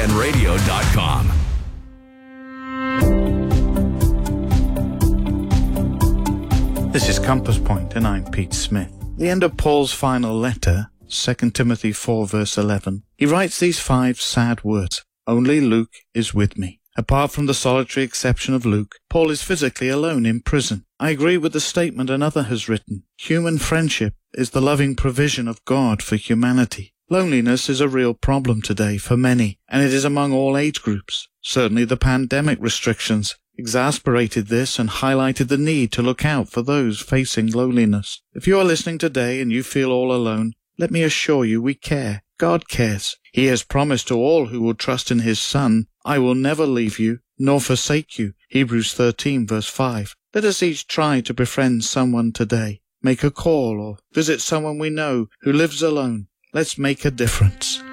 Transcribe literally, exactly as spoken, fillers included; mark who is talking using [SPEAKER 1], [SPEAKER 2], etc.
[SPEAKER 1] N radio dot com.
[SPEAKER 2] This is Compass Point, and I'm Pete Smith. The end of Paul's final letter, Second Timothy four verse eleven, he writes these five sad words: "Only Luke is with me." Apart from the solitary exception of Luke, Paul is physically alone in prison. I agree with the statement another has written. Human friendship is the loving provision of God for humanity. Loneliness is a real problem today for many, and it is among all age groups. Certainly the pandemic restrictions exasperated this and highlighted the need to look out for those facing loneliness. If you are listening today and you feel all alone, let me assure you we care. God cares. He has promised to all who will trust in his Son, "I will never leave you nor forsake you." Hebrews thirteen verse five. Let us each try to befriend someone today. Make a call or visit someone we know who lives alone. Let's make a difference.